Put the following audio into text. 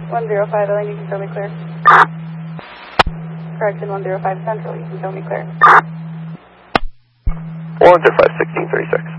105 LA, you can show me clear. Correction, 105 Central, you can show me clear. 105, 1636.